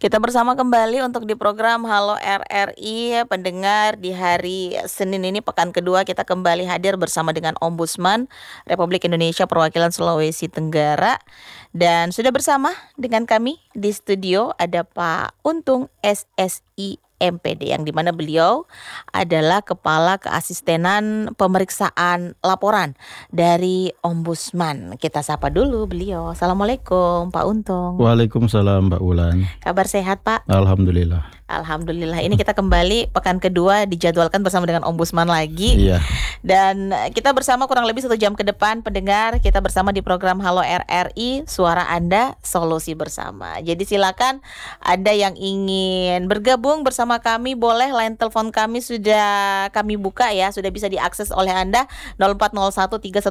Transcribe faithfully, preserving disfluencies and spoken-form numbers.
Kita bersama kembali untuk di program Halo R R I pendengar di hari Senin ini pekan kedua kita kembali hadir bersama dengan Ombudsman Republik Indonesia Perwakilan Sulawesi Tenggara dan sudah bersama dengan kami di studio ada Pak Untung S S I M P D yang dimana beliau adalah Kepala Keasistenan Pemeriksaan Laporan dari Ombudsman. Kita sapa dulu beliau. Assalamualaikum Pak Untung. Waalaikumsalam Mbak Wulan. Kabar sehat Pak? Alhamdulillah. Alhamdulillah. Ini kita kembali pekan kedua dijadwalkan bersama dengan Ombudsman lagi. Iya. Dan kita bersama kurang lebih satu jam ke depan pendengar kita bersama di program Halo R R I Suara Anda Solusi Bersama. Jadi silakan Anda yang ingin bergabung bersama kami boleh, line telepon kami sudah kami buka ya, sudah bisa diakses oleh Anda nol empat nol satu tiga satu